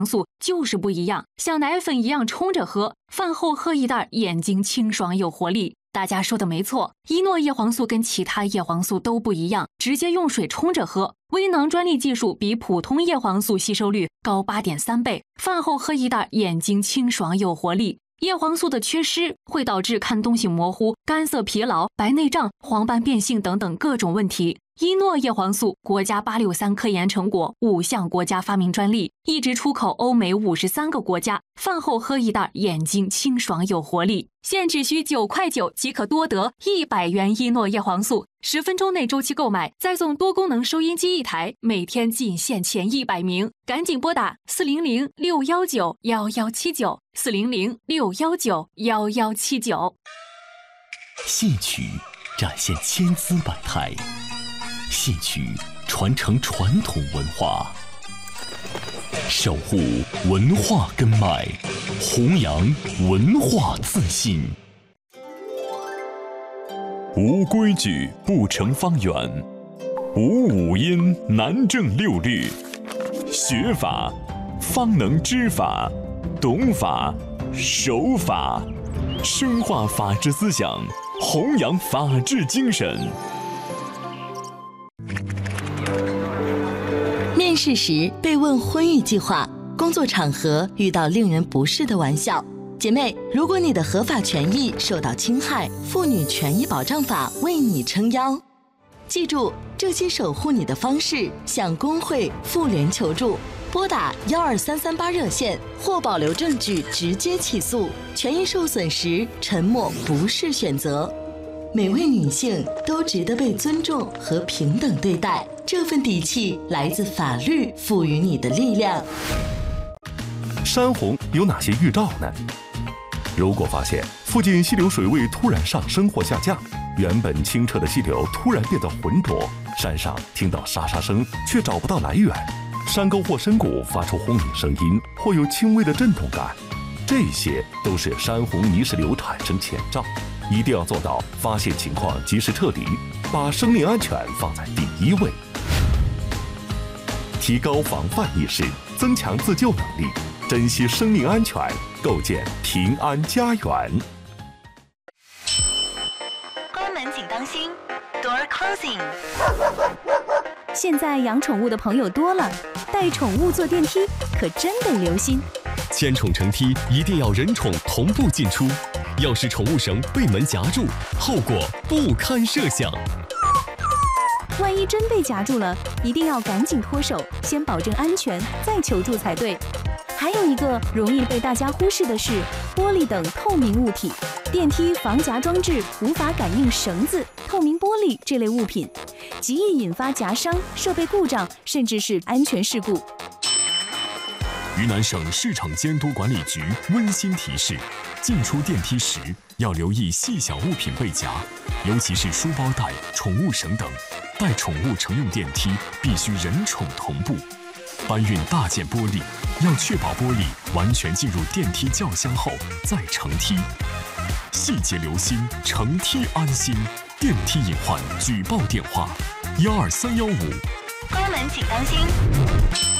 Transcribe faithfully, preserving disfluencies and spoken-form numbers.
素就是不一样，像奶粉一样冲着喝，饭后喝一袋，眼睛清爽有活力。大家说的没错，一诺叶黄素跟其他叶黄素都不一样，直接用水冲着喝。微囊专利技术比普通叶黄素吸收率高 八点三 倍，饭后喝一袋，眼睛清爽有活力。叶黄素的缺失会导致看东西模糊、干涩疲劳、白内障、黄斑变性等等各种问题。一诺叶黄素国家八六三科研成果，五项国家发明专利，一直出口欧美五十三个国家。饭后喝一袋，眼睛清爽有活力。现只需九块九即可多得一百元一诺叶黄素，十分钟内周期购买，再送多功能收音机一台，每天仅限前一百名，赶紧拨打四零零六幺九幺幺七九四零零六幺九幺幺七九。 戏曲展现千姿百态，戏曲传承传统文化，守护文化根脉，弘扬文化自信。无规矩不成方圆，无五音难正六律。学法方能知法，懂法守法，深化法治思想，弘扬法治精神。 面试时被问婚育计划，工作场合遇到令人不适的玩笑。姐妹，如果你的合法权益受到侵害，妇女权益保障法为你撑腰。记住，这些守护你的方式，向工会、妇联求助，拨打幺二三三八热线或保留证据直接起诉。权益受损时，沉默不是选择。每位女性都值得被尊重和平等对待，这份底气来自法律赋予你的力量。 山洪有哪些预兆呢？如果发现附近溪流水位突然上升或下降，原本清澈的溪流突然变得浑浊，山上听到沙沙声却找不到来源，山沟或深谷发出轰鸣声音或有轻微的震动感，这些都是山洪泥石流产生前兆。一定要做到发现情况及时撤离，把生命安全放在第一位。提高防范意识，增强自救能力，珍惜生命安全，构建平安家园。 关门请当心 ，Door closing。 现在养宠物的朋友多了，带宠物坐电梯可真得留心。 牵宠乘梯一定要人宠同步进出，要是宠物绳被门夹住，后果不堪设想。 万一真被夹住了，一定要赶紧脱手，先保证安全，再求助才对。还有一个容易被大家忽视的是，玻璃等透明物体，电梯防夹装置无法感应绳子、透明玻璃这类物品，极易引发夹伤、设备故障，甚至是安全事故。 云南省市场监督管理局温馨提示：进出电梯时要留意细小物品被夹，尤其是书包带、宠物绳等。带宠物乘用电梯必须人宠同步。搬运大件玻璃，要确保玻璃完全进入电梯轿厢后再乘梯。细节留心，乘梯安心。电梯隐患举报电话：幺二三幺五。 关门请当心。